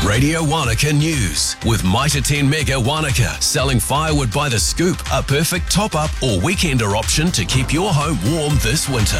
Radio Wanaka News with Mitre 10 Mega Wanaka, selling firewood by the scoop, a perfect top-up or weekender option to keep your home warm this winter.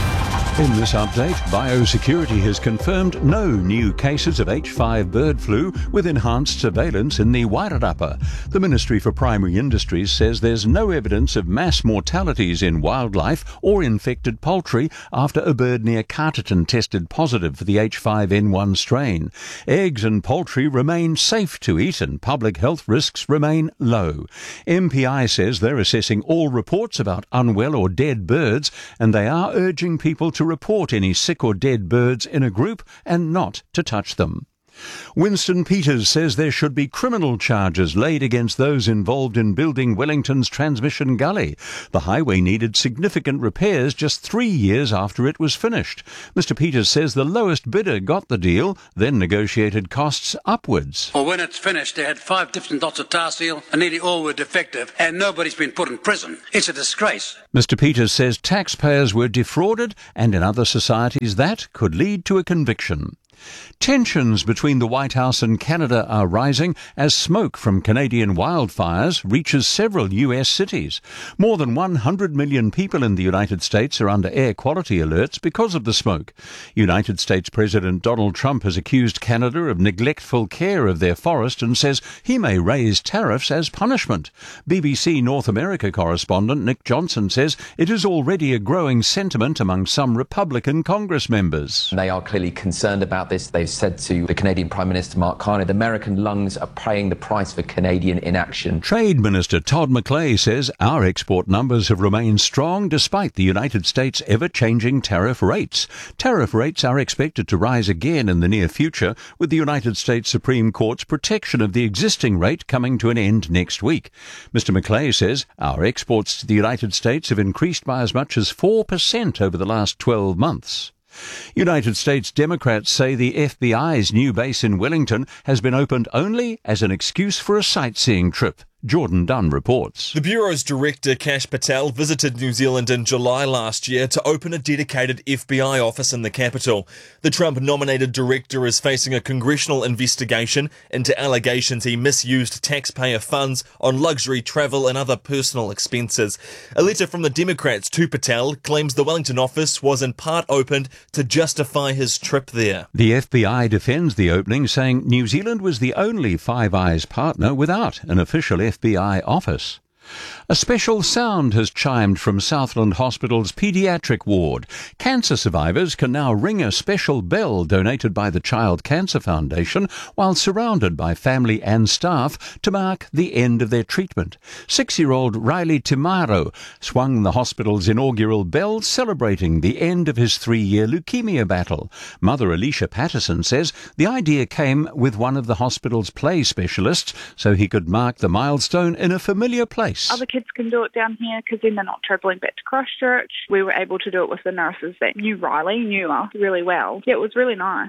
In this update, Biosecurity has confirmed no new cases of H5 bird flu with enhanced surveillance in the Wairarapa. The Ministry for Primary Industries says there's no evidence of mass mortalities in wildlife or infected poultry after a bird near Carterton tested positive for the H5N1 strain. Eggs and poultry remain safe to eat and public health risks remain low. MPI says they're assessing all reports about unwell or dead birds and they are urging people to report any sick or dead birds in a group and not to touch them. Winston Peters says there should be criminal charges laid against those involved in building Wellington's transmission gully. The highway needed significant repairs just 3 years after it was finished. Mr. Peters says the lowest bidder got the deal, then negotiated costs upwards. Well, when it's finished, they had 5 different lots of tar seal and nearly all were defective and nobody's been put in prison. It's a disgrace. Mr. Peters says taxpayers were defrauded and in other societies that could lead to a conviction. Tensions between the White House and Canada are rising as smoke from Canadian wildfires reaches several US cities. More than 100 million people in the United States are under air quality alerts because of the smoke. United States President Donald Trump has accused Canada of neglectful care of their forest and says he may raise tariffs as punishment. BBC North America correspondent Nick Johnson says it is already a growing sentiment among some Republican Congress members. They are clearly concerned about this. They've said to the Canadian Prime Minister Mark Carney, the American lungs are paying the price for Canadian inaction. Trade Minister Todd McClay says our export numbers have remained strong despite the United States' ever-changing tariff rates. Tariff rates are expected to rise again in the near future, with the United States Supreme Court's protection of the existing rate coming to an end next week. Mr. McClay says our exports to the United States have increased by as much as 4% over the last 12 months. United States Democrats say the FBI's new base in Wellington has been opened only as an excuse for a sightseeing trip. Jordan Dunn reports. The Bureau's director, Kash Patel, visited New Zealand in July last year to open a dedicated FBI office in the capital. The Trump-nominated director is facing a congressional investigation into allegations he misused taxpayer funds on luxury travel and other personal expenses. A letter from the Democrats to Patel claims the Wellington office was in part opened to justify his trip there. The FBI defends the opening, saying New Zealand was the only Five Eyes partner without an official FBI office. A special sound has chimed from Southland Hospital's paediatric ward. Cancer survivors can now ring a special bell donated by the Child Cancer Foundation while surrounded by family and staff to mark the end of their treatment. 6-year-old Riley Timaro swung the hospital's inaugural bell celebrating the end of his 3-year leukemia battle. Mother Alicia Patterson says the idea came with one of the hospital's play specialists so he could mark the milestone in a familiar place. Other kids can do it down here because then they're not travelling back to Christchurch. We were able to do it with the nurses that knew Riley, knew us really well. Yeah, it was really nice.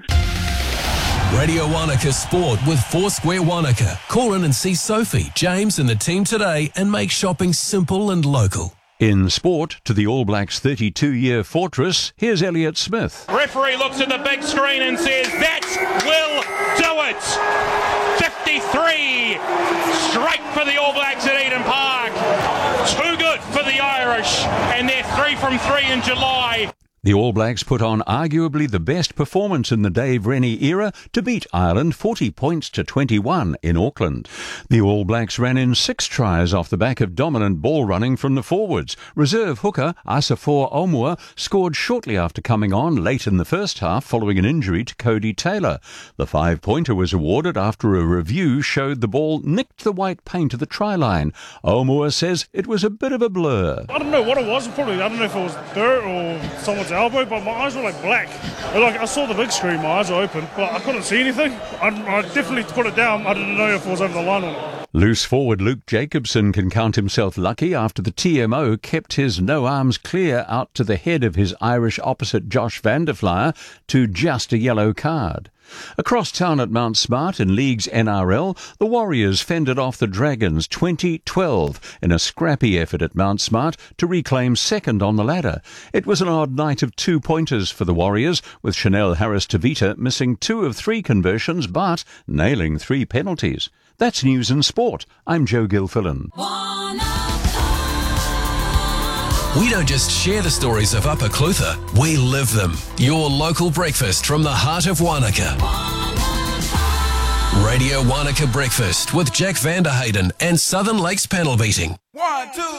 Radio Wanaka Sport with Foursquare Wanaka. Call in and see Sophie, James and the team today and make shopping simple and local. In sport, to the All Blacks' 32-year fortress, here's Elliot Smith. Referee looks at the big screen and says, that will do it! 53 straight for the All Blacks at Eden Park. Too good for the Irish, and they're 3 from 3 in July. The All Blacks put on arguably the best performance in the Dave Rennie era to beat Ireland 40 points to 21 in Auckland. The All Blacks ran in 6 tries off the back of dominant ball running from the forwards. Reserve hooker Asafor Omua scored shortly after coming on late in the first half following an injury to Cody Taylor. The 5-pointer was awarded after a review showed the ball nicked the white paint of the try line. Omua says it was a bit of a blur. I don't know what it was. Probably, I don't know if it was dirt or someone's elbow, but my eyes were like black. Like I saw the big screen, my eyes were open, but I couldn't see anything. I definitely put it down. I didn't know if it was over the line or not. Loose forward Luke Jacobson can count himself lucky after the TMO kept his no arms clear out to the head of his Irish opposite Josh van der Flier to just a yellow card. Across town at Mount Smart in League's NRL, the Warriors fended off the Dragons 20-12 in a scrappy effort at Mount Smart to reclaim second on the ladder. It was an odd night of 2-pointers for the Warriors, with Chanel Harris-Tavita missing 2 of 3 conversions but nailing 3 penalties. That's News and Sport. I'm Joe Gilfillan. We don't just share the stories of Upper Clutha, we live them. Your local breakfast from the heart of Wanaka. Radio Wanaka Breakfast with Jack Vanderhayden and Southern Lakes Panel Beating. 1, 2